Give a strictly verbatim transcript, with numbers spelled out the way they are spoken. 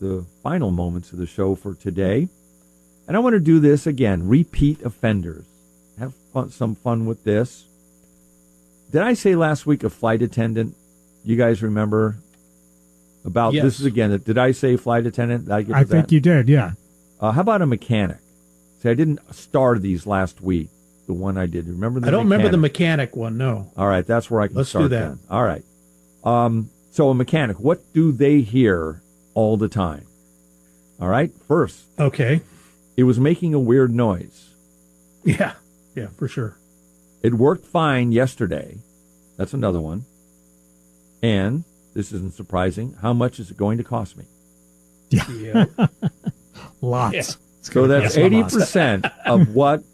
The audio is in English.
the final moments of the show for today. And I want to do this again, repeat offenders. Have fun, some fun with this. Did I say last week a flight attendant? You guys remember about yes. this is again, did I say flight attendant? Did I, get I think that? you did, yeah. Uh, how about a mechanic? See, I didn't star these last week, the one I did. Remember the I don't mechanic? remember the mechanic one, no. All right, that's where I can Let's start do that. then. All right. Um, so a mechanic, what do they hear all the time? All right, first. Okay. It was making a weird noise. Yeah, yeah, for sure. It worked fine yesterday. That's another one. And, this isn't surprising, how much is it going to cost me? Yeah. Lots. Yeah. So that's eighty percent of what